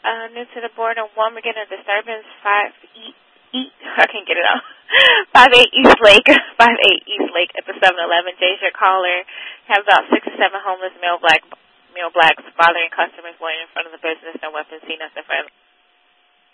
New to the board on one, we're getting a disturbance, 5 I can't get it out. 58 East Lake, 58 East Lake at the 7-Eleven. Jay's your caller. Have about 6 or 7 homeless male blacks bothering customers waiting in front of the business. No weapons seen, nothing